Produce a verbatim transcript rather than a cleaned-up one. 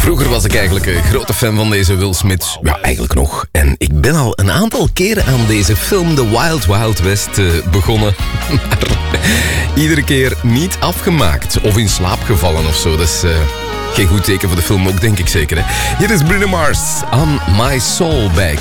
Vroeger was ik eigenlijk een grote fan van deze Will Smith. Ja, eigenlijk nog. En ik ben al een aantal keren aan deze film The Wild Wild West uh, begonnen. Maar iedere keer niet afgemaakt. Of in slaap gevallen of zo. Dat is uh, geen goed teken voor de film ook, denk ik zeker. Hè? Hier is Bruno Mars on My Soul bij